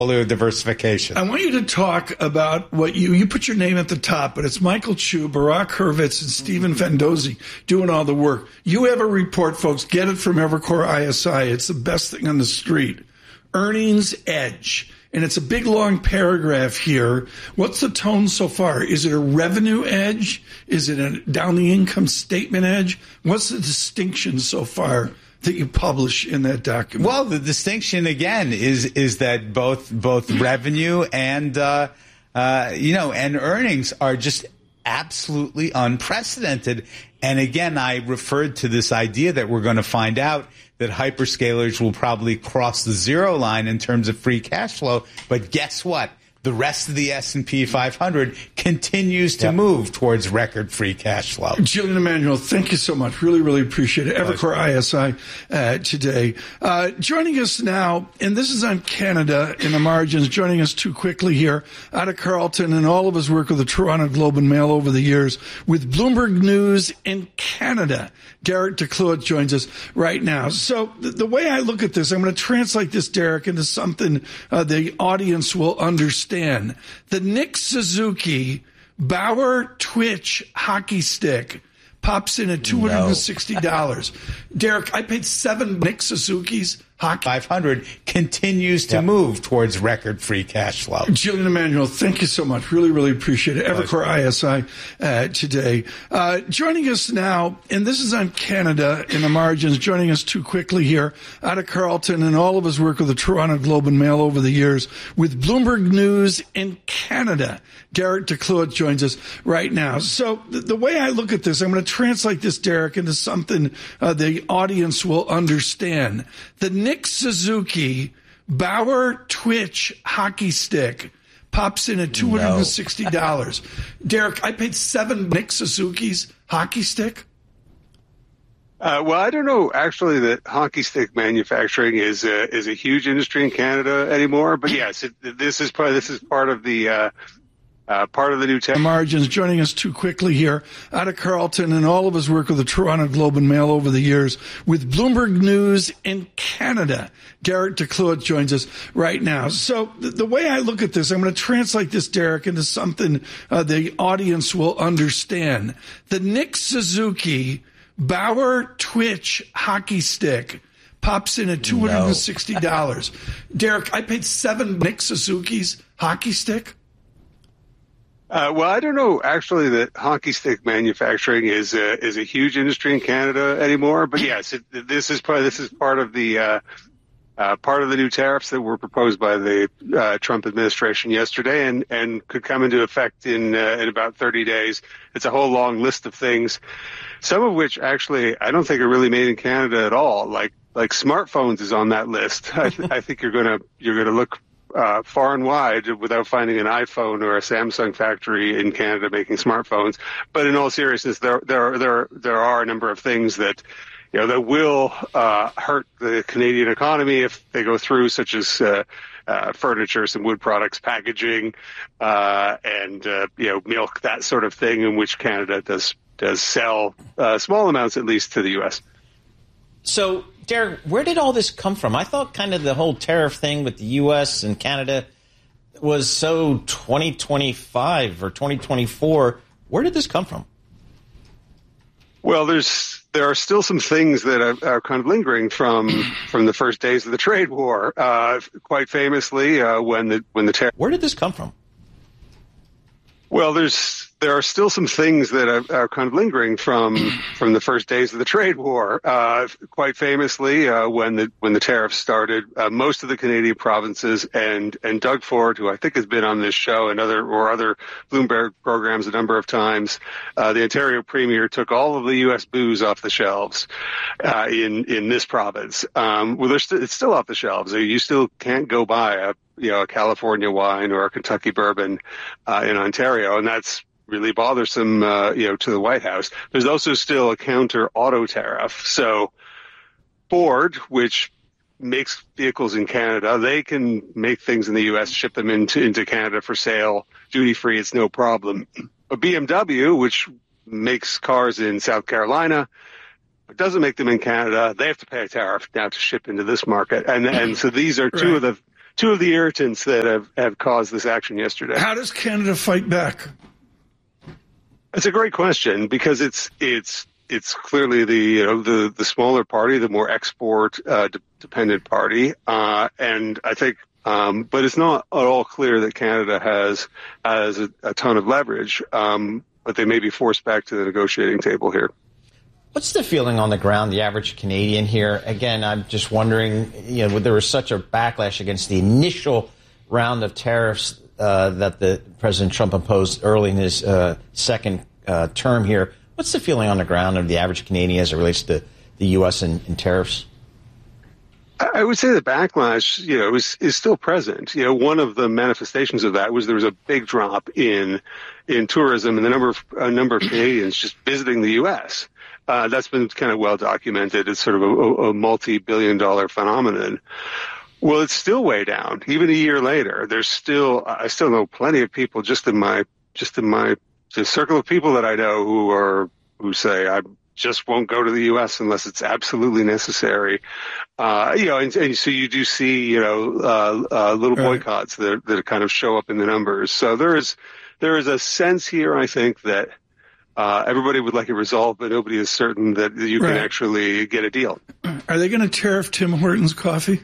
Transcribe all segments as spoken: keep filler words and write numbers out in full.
diversification. I want you to talk about what you, you put your name at the top, but it's Michael Chu, Barack Hurwitz, and Stephen Fandozzi doing all the work. You have a report, folks. Get it from Evercore I S I. It's the best thing on the street. Earnings Edge. And it's a big, long paragraph here. What's the tone so far? Is it a revenue edge? Is it a down the income statement edge? What's the distinction so far that you publish in that document? Well, the distinction again is is that both both revenue and uh, uh, you know and earnings are just absolutely unprecedented. And again, I referred to this idea that we're going to find out that hyperscalers will probably cross the zero line in terms of free cash flow. But guess what? The rest of the S and P five hundred continues to yep. move towards record free cash flow. Jillian Emanuel, thank you so much. Really, really appreciate it. Evercore I S I uh, today. Uh, joining us now, and this is on Canada in the margins, joining us too quickly here out of Carleton and all of his work with the Toronto Globe and Mail over the years with Bloomberg News in Canada. Derek DeCluet joins us right now. So the, the way I look at this, I'm going to translate this, Derek, into something uh, the audience will understand. The Nick Suzuki Bauer Twitch hockey stick pops in at two hundred sixty dollars. No. Derek, I paid seven Nick Suzuki's hockey. five hundred continues to yep. move towards record free cash flow. Jillian Emanuel, thank you so much. Really, really appreciate it. Evercore I S I uh, today. Uh, joining us now, and this is on Canada in the margins, joining us too quickly here out of Carleton and all of his work with the Toronto Globe and Mail over the years with Bloomberg News in Canada. Derek DeCluet joins us right now. So the, the way I look at this, I'm going to translate this, Derek, into something uh, the audience will understand. The Nick Suzuki Bauer Twitch hockey stick pops in at two hundred sixty dollars. No. Derek, I paid seven Nick Suzuki's hockey stick. Uh, well, I don't know actually that hockey stick manufacturing is a, is a huge industry in Canada anymore. But yes, it, this is part this is part of the uh, uh, part of the new tech margins. Joining us too quickly here out of Carleton and all of his work with the Toronto Globe and Mail over the years with Bloomberg News in Canada. Derek DeCluet joins us right now. So the, the way I look at this, I'm going to translate this, Derek, into something uh, the audience will understand. The Nick Suzuki Bauer Twitch hockey stick pops in at two hundred sixty dollars. No. Derek, I paid seven Nick Suzuki's hockey stick. Uh, well, I don't know actually that hockey stick manufacturing is a, is a huge industry in Canada anymore. But yes, it, this is part this is part of the uh, uh, part of the new tariffs that were proposed by the uh, Trump administration yesterday, and, and could come into effect in uh, in about thirty days. It's a whole long list of things, some of which actually I don't think are really made in Canada at all. Like like smartphones is on that list. I, th- I think you're gonna you're gonna look Uh, far and wide without finding an iPhone or a Samsung factory in Canada making smartphones. But in all seriousness, there there there there are a number of things that you know that will uh, hurt the Canadian economy if they go through, such as uh, uh, furniture, some wood products, packaging, uh, and uh, you know milk, that sort of thing, in which Canada does does sell uh, small amounts, at least, to the U S. So, Derek, where did all this come from? I thought kind of the whole tariff thing with the U S and Canada was so twenty twenty-five or twenty twenty-four. Where did this come from? Well, there's there are still some things that are, are kind of lingering from from the first days of the trade war. Uh, quite famously, uh, when the when the tariff. Where did this come from? Well, there's there are still some things that are, are kind of lingering from from the first days of the trade war. Uh, quite famously, uh, when the when the tariffs started, uh, most of the Canadian provinces and and Doug Ford, who I think has been on this show and other or other Bloomberg programs a number of times, uh, the Ontario Premier took all of the U S booze off the shelves uh, in in this province. Um, well, st- it's still off the shelves. You still can't go buy a you know a California wine or a Kentucky bourbon uh, in Ontario, and that's really bothersome, uh, you know, to the White House. There's also still a counter auto tariff. So Ford, which makes vehicles in Canada, they can make things in the U S, ship them into, into Canada for sale, duty free. It's no problem. But B M W, which makes cars in South Carolina, but doesn't make them in Canada, they have to pay a tariff now to ship into this market. And, and so these are two right. of the, two of the irritants that have, have caused this action yesterday. How does Canada fight back? It's a great question because it's it's it's clearly the you know the the smaller party, the more export uh, de- dependent party, uh, and I think. Um, but it's not at all clear that Canada has has a, a ton of leverage, um, but they may be forced back to the negotiating table here. What's the feeling on the ground, the average Canadian here? Again, I'm just wondering, you know, there was such a backlash against the initial round of tariffs uh, that the President Trump imposed early in his uh, second uh, term here. What's the feeling on the ground of the average Canadian as it relates to the U S and, and tariffs? I would say the backlash, you know, is, is still present. You know, one of the manifestations of that was there was a big drop in in tourism and the number of a number of Canadians just visiting the U S. Uh, that's been kind of well documented. It's sort of a, a multi-billion dollar phenomenon. Well, it's still way down. Even a year later, there's still I still know plenty of people just in my just in my the circle of people that I know who are who say I just won't go to the U S unless it's absolutely necessary. Uh, you know, and, and so you do see, you know, uh, uh, little boycotts that, that kind of show up in the numbers. So there is, there is a sense here, I think, that uh, everybody would like it resolved, but nobody is certain that you can right. actually get a deal. Are they going to tariff Tim Hortons coffee?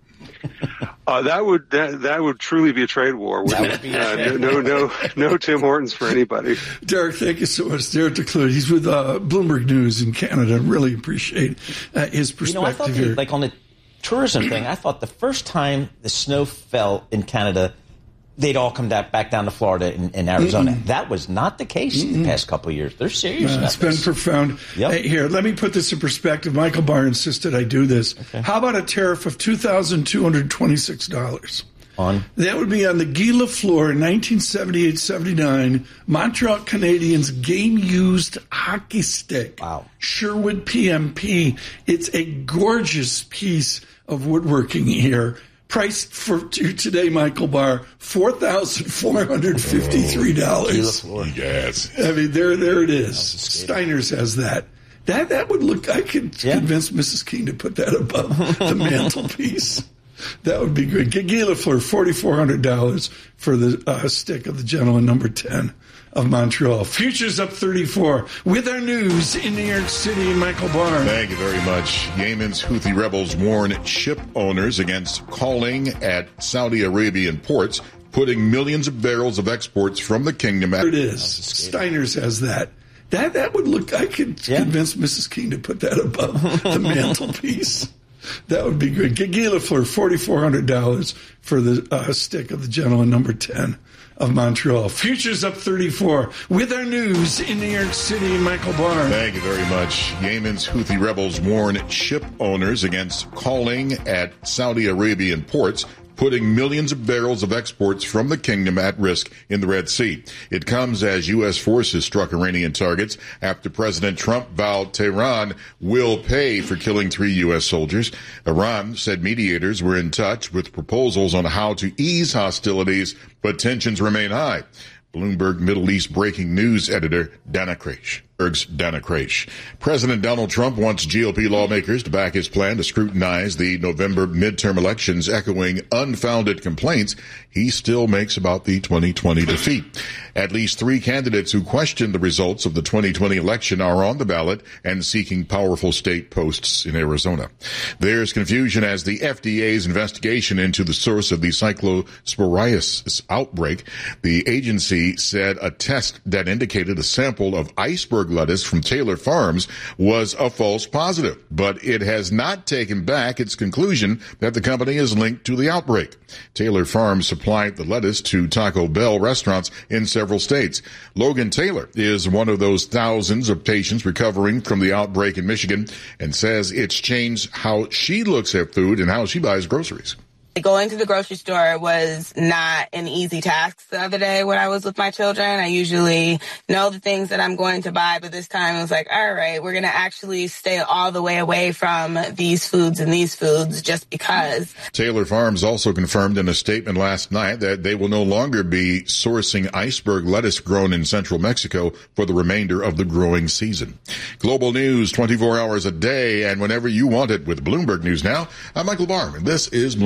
Uh, that would that, that would truly be a trade war. Wouldn't it? Uh, no, no, no, no Tim Hortons for anybody. Derek, thank you so much. Derek DeClue, he's with uh, Bloomberg News in Canada. Really appreciate uh, his perspective you know, I thought here. The, like on the tourism thing, I thought the first time the snow fell in Canada, they'd all come back, back down to Florida and, and Arizona. Mm-mm. That was not the case Mm-mm. the past couple of years. They're serious. Uh, it's been this. profound. Yep. Hey, here, let me put this in perspective. Michael Barr insisted I do this. Okay. How about a tariff of two thousand two hundred twenty-six dollars? On? That would be on the Guy Lafleur nineteen seventy-eight seventy-nine Montreal Canadiens game-used hockey stick. Wow. Sherwood P M P. It's a gorgeous piece of woodworking here. Priced for today, Michael Barr, four thousand four hundred fifty-three dollars. Oh, yes. I mean, there, there it is. Steiner's has that. That that would look. I could yeah. convince Missus King to put that above the mantelpiece. That would be good. Guy Lafleur, forty-four hundred dollars for the uh, stick of the gentleman number ten of Montreal. Futures up thirty-four. With our news in New York City, Michael Barr. Thank you very much. Yemen's Houthi rebels warn ship owners against calling at Saudi Arabian ports, putting millions of barrels of exports from the kingdom at... There it is. Steiner's has that. That that would look... I could yeah. convince Missus King to put that above the mantelpiece. That would be good. Guy Lafleur, forty-four hundred dollars for the uh, stick of the gentleman number ten of Montreal. Futures up thirty-four. With our news in New York City, Michael Barr. Thank you very much. Yemen's Houthi rebels warn ship owners against calling at Saudi Arabian ports, putting millions of barrels of exports from the kingdom at risk in the Red Sea. It comes as U S forces struck Iranian targets after President Trump vowed Tehran will pay for killing three U S soldiers. Iran said mediators were in touch with proposals on how to ease hostilities, but tensions remain high. Bloomberg Middle East breaking news editor Dana Kraish. Dana Kraish. President Donald Trump wants G O P lawmakers to back his plan to scrutinize the November midterm elections, echoing unfounded complaints he still makes about the twenty twenty defeat. At least three candidates who questioned the results of the twenty twenty election are on the ballot and seeking powerful state posts in Arizona. There's confusion as the F D A's investigation into the source of the cyclosporiasis outbreak. The agency said a test that indicated a sample of iceberg lettuce from Taylor Farms was a false positive, but it has not taken back its conclusion that the company is linked to the outbreak. Taylor Farms supplied the lettuce to Taco Bell restaurants in several states. Logan Taylor is one of those thousands of patients recovering from the outbreak in Michigan and says it's changed how she looks at food and how she buys groceries. Going to the grocery store was not an easy task the other day when I was with my children. I usually know the things that I'm going to buy, but this time it was like, all right, we're going to actually stay all the way away from these foods and these foods just because. Taylor Farms also confirmed in a statement last night that they will no longer be sourcing iceberg lettuce grown in central Mexico for the remainder of the growing season. Global news twenty-four hours a day and whenever you want it with Bloomberg News Now. I'm Michael Barr, and this is Bloomberg Time.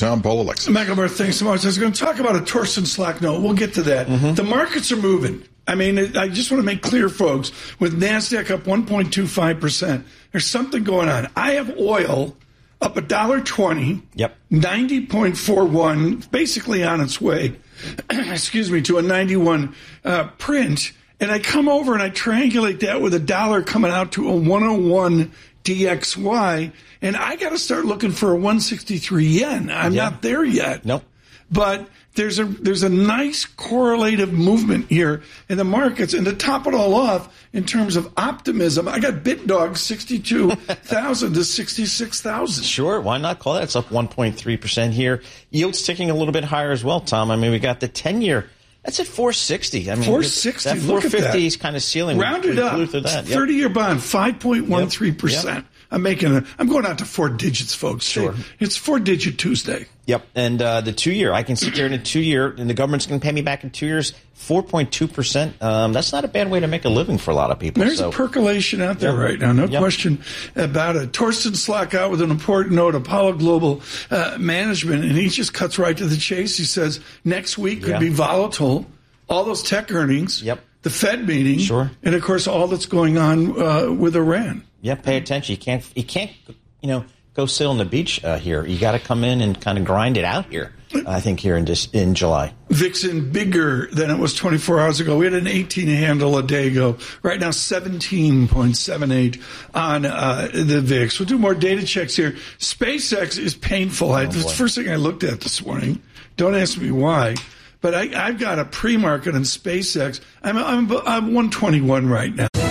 Tom, Paul, Alexa. Michael Barr, thanks so much. I was going to talk about a Torsten Slack note. We'll get to that. Mm-hmm. The markets are moving. I mean, I just want to make clear, folks, with NASDAQ up one point two five percent, there's something going on. I have oil up one dollar twenty, yep. ninety point four one, basically on its way, excuse me, to a ninety-one uh, print. And I come over and I triangulate that with a dollar coming out to a one oh one D X Y, and I got to start looking for a one sixty-three yen. I'm yeah. not there yet. Nope. But there's a there's a nice correlative movement here in the markets. And to top it all off, in terms of optimism, I got BitDog sixty-two thousand to sixty-six thousand. Sure, why not call that? It's up one point three percent here. Yield's ticking a little bit higher as well, Tom. I mean, we got the ten-year. That's at four sixty. I mean, four sixty. That Look at that. four fifty is kind of ceiling. Rounded up. That. Yep. thirty-year bond, five point one three percent. Yep. I'm making a, I'm going out to four digits, folks. Sure. It's four-digit Tuesday. Yep. And uh, the two-year, I can sit there in a two-year, and the government's going to pay me back in two years, four point two percent. Um, that's not a bad way to make a living for a lot of people. There's so. a percolation out there yep. right now, no yep. question about it. Torsten Slack out with an important note, Apollo Global uh, Management, and he just cuts right to the chase. He says next week could yeah. be volatile. All those tech earnings, yep. the Fed meeting, sure. and, of course, all that's going on uh, with Iran. Yeah, pay attention. You can't, you can't, you know, go sit on the beach uh, here. You got to come in and kind of grind it out here, I think, here in just in July. Vixen bigger than it was twenty-four hours ago. We had an eighteen handle a day ago. Right now, seventeen point seven eight on uh, the V I X. We'll do more data checks here. SpaceX is painful. Oh, That's the first thing I looked at this morning. Don't ask me why. But I, I've got a pre-market on SpaceX. I'm, I'm, I'm one twenty-one right now.